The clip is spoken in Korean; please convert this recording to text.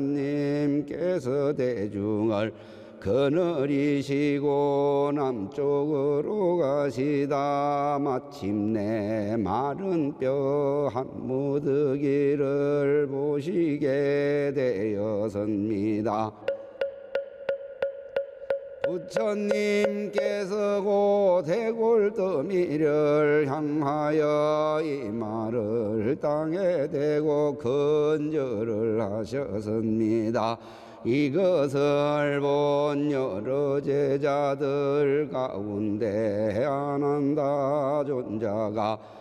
님께서 대중을 거느리시고 남쪽으로 가시다 마침내 마른 뼈 한 무더기를 보시게 되었습니다. 부처님께서 고 대골더미를 향하여 이 말을 땅에 대고 건절을 하셨습니다. 이것을 본 여러 제자들 가운데 아난다 존자가